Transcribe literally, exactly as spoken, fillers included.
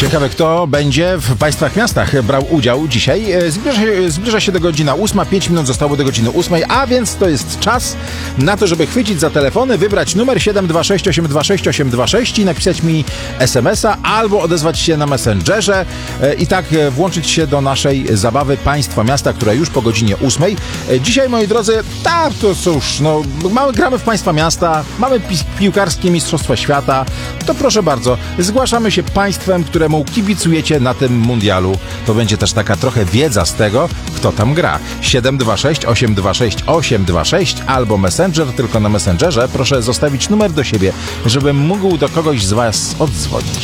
Ciekawe, kto będzie w państwach miastach brał udział dzisiaj. Zbliża się, zbliża się do godzina ósma, pięć minut zostało do godziny ósmej, a więc to jest czas na to, żeby chwycić za telefony, wybrać numer siedem dwa sześć osiem dwa sześć osiem dwa sześć i napisać mi es em es a albo odezwać się na Messengerze i tak włączyć się do naszej zabawy Państwa Miasta, która już po godzinie ósmej. Dzisiaj, moi drodzy, tak, to cóż, no, mamy, gramy w Państwa Miasta, mamy pi- piłkarskie Mistrzostwa Świata, to proszę bardzo, zgłaszamy się państwem, któremu kibicujecie na tym mundialu. To będzie też taka trochę wiedza z tego, kto tam gra. siedem dwa sześć osiem dwa sześć osiem dwa sześć albo Messenger, tylko na Messengerze proszę zostawić numer do siebie, żebym mógł do kogoś z Was oddzwonić.